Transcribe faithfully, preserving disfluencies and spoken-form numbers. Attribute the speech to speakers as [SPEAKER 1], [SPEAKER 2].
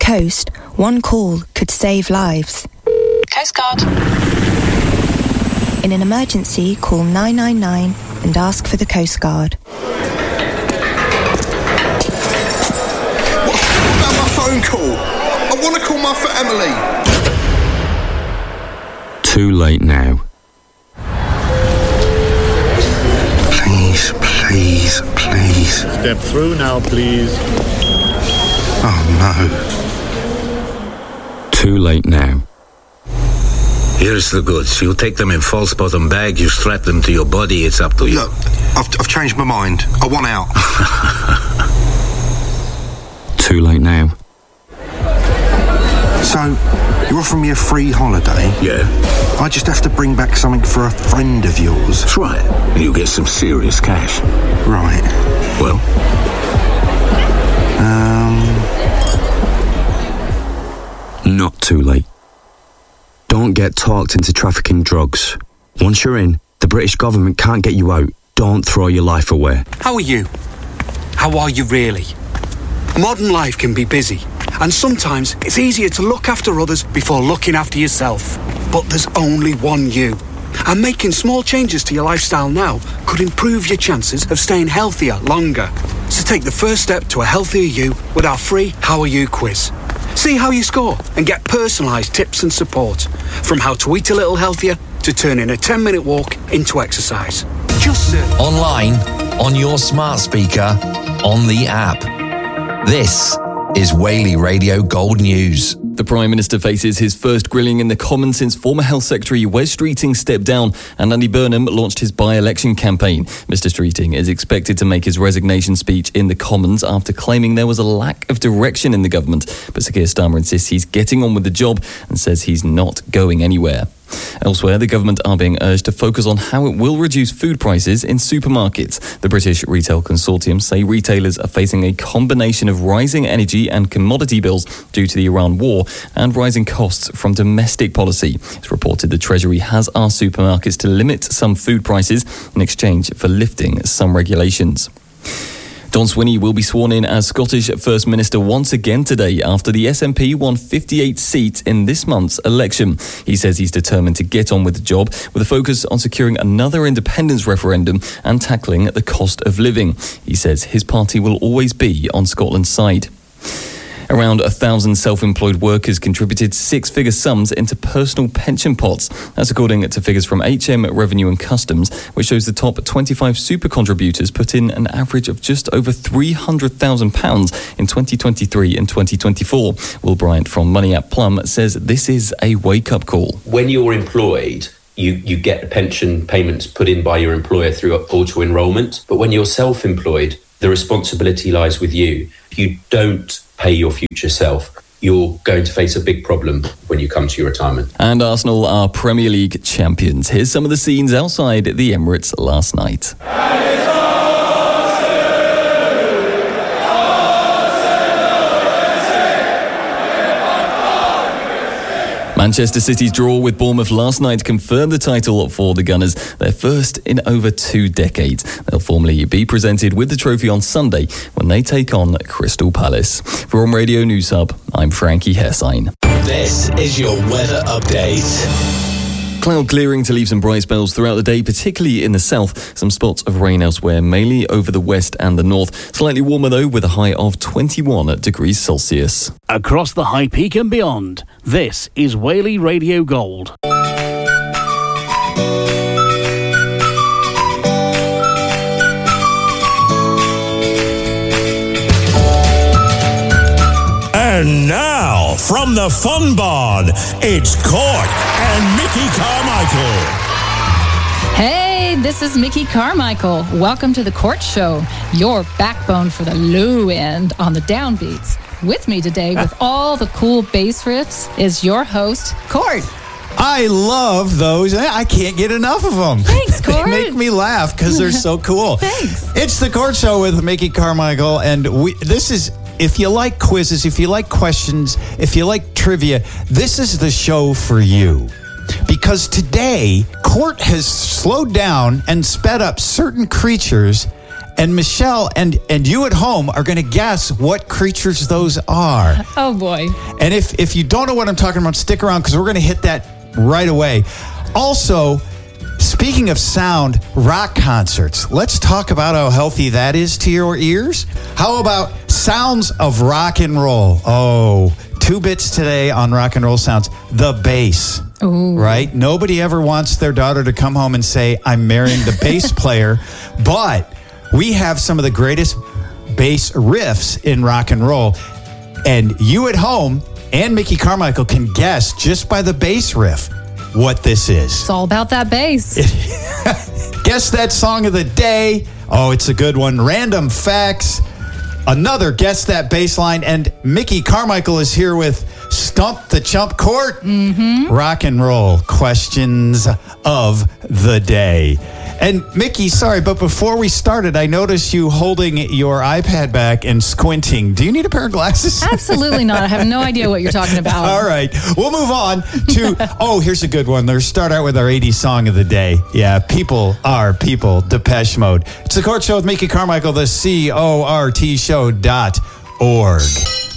[SPEAKER 1] coast, one call could save lives.
[SPEAKER 2] Coast Guard.
[SPEAKER 1] In an emergency, call nine nine nine and ask for the Coast Guard.
[SPEAKER 3] What about my phone call? I want to call my for Emily.
[SPEAKER 4] Too late now.
[SPEAKER 3] Please, please, please.
[SPEAKER 5] Step through now, please.
[SPEAKER 3] Oh,
[SPEAKER 4] no. Too late now.
[SPEAKER 6] Here's the goods. You take them in false bottom bag, you strap them to your body, it's up to you.
[SPEAKER 3] Look, I've, I've changed my mind. I want out.
[SPEAKER 4] Too late now.
[SPEAKER 3] So, you're offering me a free holiday?
[SPEAKER 6] Yeah.
[SPEAKER 3] I just have to bring back something for a friend of yours.
[SPEAKER 6] That's right. And you get some serious cash.
[SPEAKER 3] Right.
[SPEAKER 6] Well?
[SPEAKER 3] Um...
[SPEAKER 4] Not too late. Don't get talked into trafficking drugs. Once you're in, the British government can't get you out. Don't throw your life away.
[SPEAKER 7] How are you? How are you really? Modern life can be busy, and sometimes it's easier to look after others before looking after yourself. But there's only one you. And making small changes to your lifestyle now could improve your chances of staying healthier longer. So take the first step to a healthier you with our free How Are You quiz. See how you score and get personalised tips and support. From how to eat a little healthier to turning a ten-minute walk into exercise. Just search.
[SPEAKER 8] Online, on your smart speaker, on the app. This is Whaley Radio Gold News.
[SPEAKER 9] The Prime Minister faces his first grilling in the Commons since former Health Secretary Wes Streeting stepped down and Andy Burnham launched his by-election campaign. Mister Streeting is expected to make his resignation speech in the Commons after claiming there was a lack of direction in the government. But Sir Keir Starmer insists he's getting on with the job and says he's not going anywhere. Elsewhere, the government are being urged to focus on how it will reduce food prices in supermarkets. The British Retail Consortium say retailers are facing a combination of rising energy and commodity bills due to the Iran war and rising costs from domestic policy. It's reported the Treasury has asked supermarkets to limit some food prices in exchange for lifting some regulations. Don Swinney will be sworn in as Scottish First Minister once again today after the S N P won fifty-eight seats in this month's election. He says he's determined to get on with the job with a focus on securing another independence referendum and tackling the cost of living. He says his party will always be on Scotland's side. Around a thousand self-employed workers contributed six-figure sums into personal pension pots. That's according to figures from H M Revenue and Customs, which shows the top twenty-five super contributors put in an average of just over three hundred thousand pounds in twenty twenty-three and twenty twenty-four. Will Bryant from Money at Plum says this is a wake-up call.
[SPEAKER 10] When you're employed, you, you get pension payments put in by your employer through auto-enrolment. But when you're self-employed, the responsibility lies with you. If you don't pay your future self, you're going to face a big problem when you come to your retirement.
[SPEAKER 9] And Arsenal are Premier League champions. Here's some of the scenes outside the Emirates last night. Manchester City's draw with Bournemouth last night confirmed the title for the Gunners, their first in over two decades. They'll formally be presented with the trophy on Sunday when they take on Crystal Palace. From Radio News Hub, I'm Frankie Hessine.
[SPEAKER 8] This is your weather update.
[SPEAKER 9] Cloud clearing to leave some bright spells throughout the day, particularly in the south. Some spots of rain elsewhere, mainly over the west and the north. Slightly warmer though, with a high of twenty-one degrees Celsius.
[SPEAKER 11] Across the High Peak and beyond, this is Whaley Radio Gold.
[SPEAKER 12] And now, from the Fun Barn, it's Court and Mickey Carmichael.
[SPEAKER 13] Hey, this is Mickey Carmichael. Welcome to the Court Show, your backbone for the low end on the downbeats. With me today with all the cool bass riffs is your host, Court.
[SPEAKER 14] I love those. I can't get enough of them.
[SPEAKER 13] Thanks, Court.
[SPEAKER 14] They make me laugh because they're so cool.
[SPEAKER 13] Thanks.
[SPEAKER 14] It's the Court Show with Mickey Carmichael, and we. This is, if you like quizzes, if you like questions, if you like trivia, this is the show for you. Because today, Court has slowed down and sped up certain creatures And Michelle and, and you at home are going to guess what creatures those are.
[SPEAKER 13] Oh, boy.
[SPEAKER 14] And if, if you don't know what I'm talking about, stick around because we're going to hit that right away. Also, speaking of sound, rock concerts. Let's talk about how healthy that is to your ears. How about sounds of rock and roll? Oh, two bits today on rock and roll sounds. The bass.
[SPEAKER 13] Ooh.
[SPEAKER 14] Right? Nobody ever wants their daughter to come home and say, I'm marrying the bass player. But we have some of the greatest bass riffs in rock and roll. And you at home and Mickey Carmichael can guess just by the bass riff what this is.
[SPEAKER 13] It's all about that bass.
[SPEAKER 14] Guess that song of the day. Oh, it's a good one. Random facts. Another Guess That Bass line. And Mickey Carmichael is here with Stump the Chump Court.
[SPEAKER 13] Mm-hmm.
[SPEAKER 14] Rock and roll questions of the day. And Mickey, sorry, but before we started, I noticed you holding your iPad back and squinting. Do you need a pair of glasses?
[SPEAKER 13] Absolutely not. I have no idea what you're talking about.
[SPEAKER 14] All right. We'll move on to, oh, here's a good one. Let's start out with our eighties song of the day. Yeah, People Are People, Depeche Mode. It's the Court Show with Mickey Carmichael, the C O R T show dot org.